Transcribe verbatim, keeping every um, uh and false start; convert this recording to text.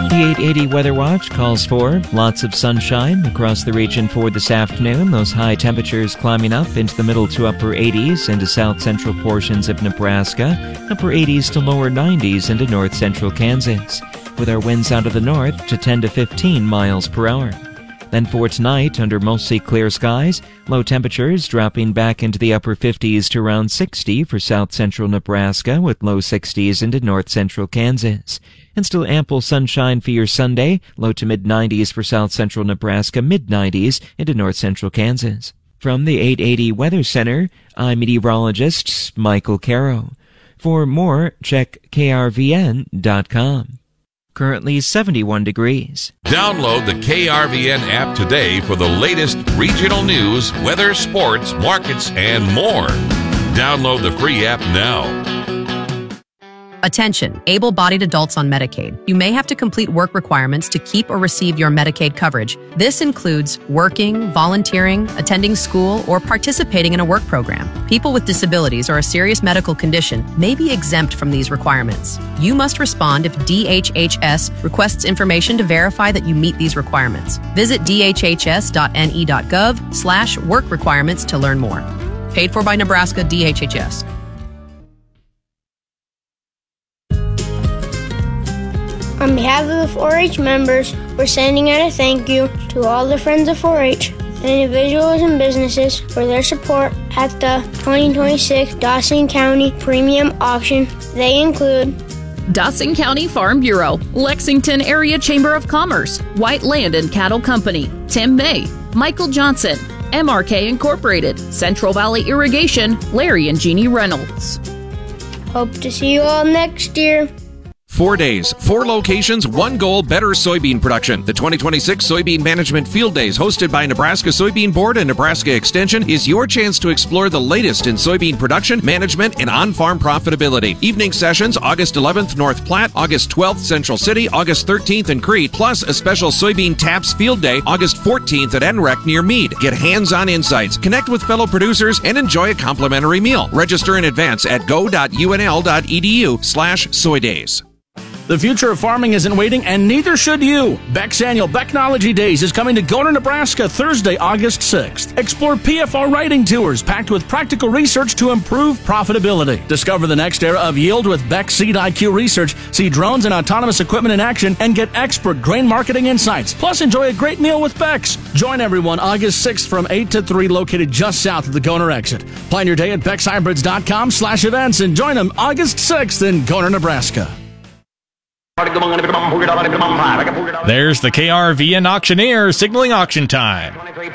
The eight eighty Weather Watch calls for lots of sunshine across the region for this afternoon. Those high temperatures climbing up into the middle to upper eighties into south central portions of Nebraska, upper eighties to lower nineties into north central Kansas, with our winds out of the north to ten to fifteen miles per hour. Then for tonight, under mostly clear skies, low temperatures dropping back into the upper fifties to around sixty for south central Nebraska, with low sixties into north central Kansas. And still ample sunshine for your Sunday, low to mid nineties for south central Nebraska, mid nineties into north central Kansas. From the eight eighty Weather Center, I'm meteorologist Michael Caro. For more, check K R V N dot com. Currently seventy-one degrees. Download the K R V N app today for the latest regional news, weather, sports, markets, and more. Download the free app now. Attention, able-bodied adults on Medicaid. You may have to complete work requirements to keep or receive your Medicaid coverage. This includes working, volunteering, attending school, or participating in a work program. People with disabilities or a serious medical condition may be exempt from these requirements. You must respond if D H H S requests information to verify that you meet these requirements. Visit D H H S dot N E dot gov slash work requirements to learn more. Paid for by Nebraska D H H S. On behalf of the four H members, we're sending out a thank you to all the Friends of four H and individuals and businesses for their support at the twenty twenty-six Dawson County Premium Auction. They include Dawson County Farm Bureau, Lexington Area Chamber of Commerce, White Land and Cattle Company, Tim May, Michael Johnson, M R K Incorporated, Central Valley Irrigation, Larry and Jeannie Reynolds. Hope to see you all next year. Four days, four locations, one goal, better soybean production. The twenty twenty-six Soybean Management Field Days, hosted by Nebraska Soybean Board and Nebraska Extension, is your chance to explore the latest in soybean production, management, and on-farm profitability. Evening sessions, August eleventh, North Platte, August twelfth, Central City, August thirteenth in Crete, plus a special Soybean Taps Field Day, August fourteenth at N R E C near Meade. Get hands-on insights, connect with fellow producers, and enjoy a complimentary meal. Register in advance at go dot U N L dot E D U slash soy days. The future of farming isn't waiting, and neither should you. Beck's annual Becknology Days is coming to Goner, Nebraska, Thursday, August sixth. Explore P F R writing tours packed with practical research to improve profitability. Discover the next era of yield with Beck Seed I Q research. See drones and autonomous equipment in action and get expert grain marketing insights. Plus, enjoy a great meal with Beck's. Join everyone August sixth from eight to three, located just south of the Goner exit. Plan your day at Becks Hybrids dot com slash events and join them August sixth in Goner, Nebraska. There's the K R V N auctioneer signaling auction time.